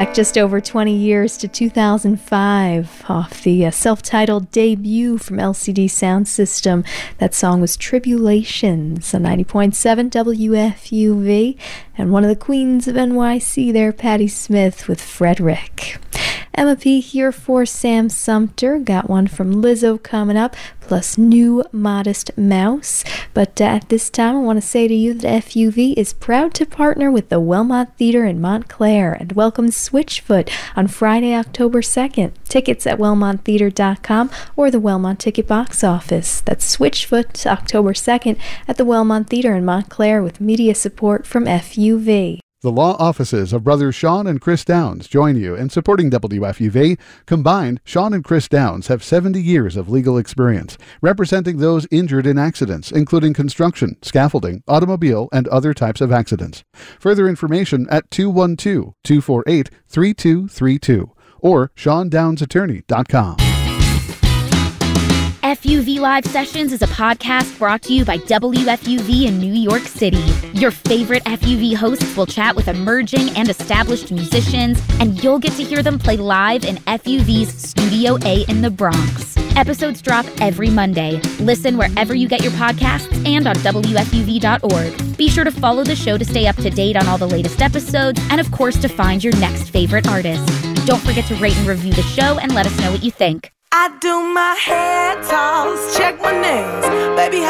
Back just over 20 years to 2005, off the self-titled debut from LCD Sound System. That song was Tribulations on 90.7 WFUV, and one of the queens of NYC there, Patti Smith with Frederick. Emma P. here for Sam Sumter. Got one from Lizzo coming up, plus New Modest Mouse. But at this time, I want to say to you that FUV is proud to partner with the Wellmont Theater in Montclair and welcome Switchfoot on Friday, October 2nd. Tickets at WellmontTheater.com or the Wellmont Ticket Box Office. That's Switchfoot, October 2nd at the Wellmont Theater in Montclair with media support from FUV. The law offices of brothers Sean and Chris Downs join you in supporting WFUV. Combined, Sean and Chris Downs have 70 years of legal experience, representing those injured in accidents, including construction, scaffolding, automobile, and other types of accidents. Further information at 212-248-3232 or SeanDownsAttorney.com. FUV Live Sessions is a podcast brought to you by WFUV in New York City. Your favorite FUV hosts will chat with emerging and established musicians, and you'll get to hear them play live in FUV's Studio A in the Bronx. Episodes drop every Monday. Listen wherever you get your podcasts and on WFUV.org. Be sure to follow the show to stay up to date on all the latest episodes, and of course to find your next favorite artist. Don't forget to rate and review the show and let us know what you think. I do my hair toss, check my nails, baby.